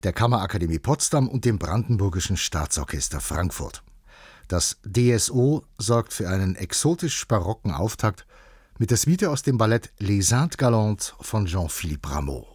der Kammerakademie Potsdam und dem Brandenburgischen Staatsorchester Frankfurt. Das DSO sorgt für einen exotisch-barocken Auftakt mit der Suite aus dem Ballett Les Indes Galantes von Jean-Philippe Rameau.